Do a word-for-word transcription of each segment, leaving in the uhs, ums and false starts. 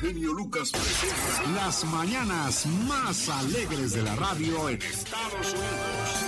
genio Lucas presenta las mañanas más alegres de la radio en Estados Unidos.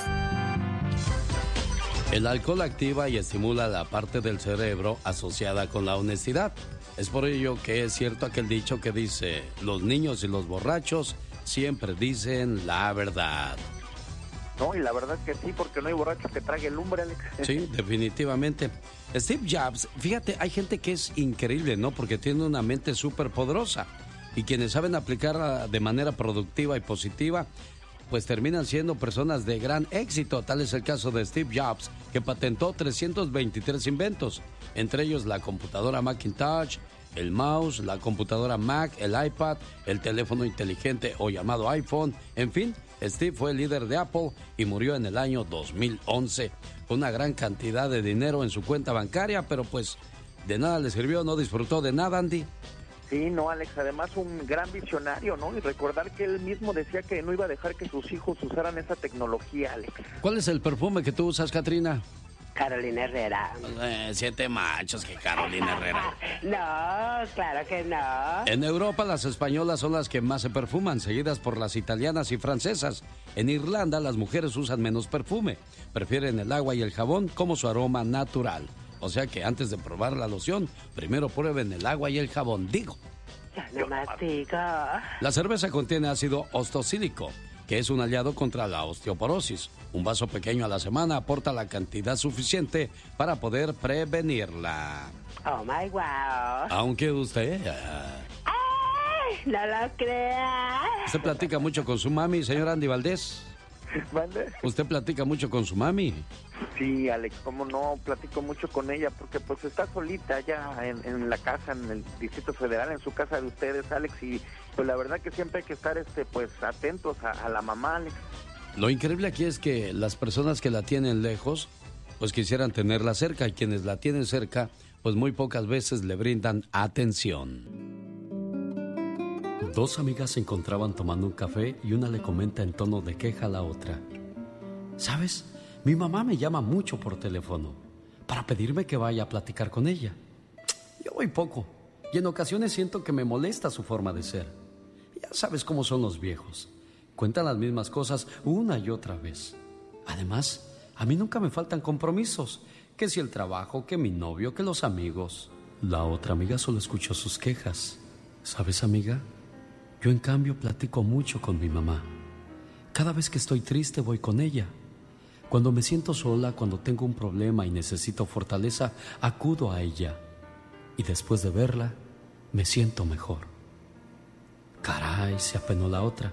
El alcohol activa y estimula la parte del cerebro asociada con la honestidad. Es por ello que es cierto aquel dicho que dice, los niños y los borrachos siempre dicen la verdad. No, y la verdad es que sí, porque no hay borracho que trague lumbre, Alex. Sí, definitivamente. Steve Jobs, fíjate, hay gente que es increíble, ¿no? Porque tiene una mente súper poderosa. Y quienes saben aplicarla de manera productiva y positiva, pues terminan siendo personas de gran éxito. Tal es el caso de Steve Jobs, que patentó trescientos veintitrés inventos, entre ellos la computadora Macintosh, el mouse, la computadora Mac, el iPad, el teléfono inteligente o llamado iPhone. En fin, Steve fue el líder de Apple y murió en el año dos mil once con una gran cantidad de dinero en su cuenta bancaria, pero pues de nada le sirvió, no disfrutó de nada, Andy. Sí, no, Alex, además un gran visionario, ¿no? Y recordar que él mismo decía que no iba a dejar que sus hijos usaran esa tecnología, Alex. ¿Cuál es el perfume que tú usas, Katrina? Carolina Herrera. Eh, siete machos que Carolina Herrera. No, claro que no. En Europa las españolas son las que más se perfuman, seguidas por las italianas y francesas. En Irlanda las mujeres usan menos perfume, prefieren el agua y el jabón como su aroma natural. O sea que antes de probar la loción, primero prueben el agua y el jabón, digo. Ya nomás digo. La cerveza contiene ácido ostocílico, que es un aliado contra la osteoporosis. Un vaso pequeño a la semana aporta la cantidad suficiente para poder prevenirla. Oh my wow. Aunque usted... ¡Ay! No lo creas. ¿Usted platica mucho con su mami, señor Andy Valdés? ¿Vale? ¿Usted platica mucho con su mami? Sí, Alex, cómo no, platico mucho con ella, porque pues está solita ya en, en la casa, en el Distrito Federal, en su casa de ustedes, Alex, y pues la verdad que siempre hay que estar este pues atentos a, a la mamá, Alex. Lo increíble aquí es que las personas que la tienen lejos, pues quisieran tenerla cerca, y quienes la tienen cerca, pues muy pocas veces le brindan atención. Dos amigas se encontraban tomando un café y una le comenta en tono de queja a la otra. ¿Sabes? Mi mamá me llama mucho por teléfono para pedirme que vaya a platicar con ella. Yo voy poco y en ocasiones siento que me molesta su forma de ser. Ya sabes cómo son los viejos. Cuentan las mismas cosas una y otra vez. Además, a mí nunca me faltan compromisos. Que si el trabajo, que mi novio, que los amigos. La otra amiga solo escuchó sus quejas. ¿Sabes, amiga? Yo en cambio platico mucho con mi mamá. Cada vez que estoy triste voy con ella. Cuando me siento sola, cuando tengo un problema y necesito fortaleza, acudo a ella. Y después de verla, me siento mejor. Caray, se apenó la otra.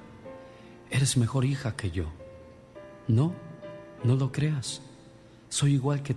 Eres mejor hija que yo. No, no lo creas. Soy igual que